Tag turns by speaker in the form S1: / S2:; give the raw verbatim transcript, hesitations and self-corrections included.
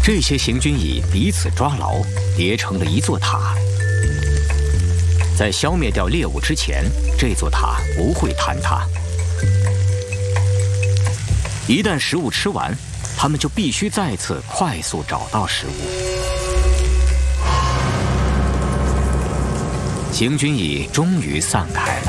S1: 这些行军蚁彼此抓牢，叠成了一座塔。在消灭掉猎物之前，这座塔不会坍塌。一旦食物吃完，它们就必须再次快速找到食物。行军蚁终于散开了。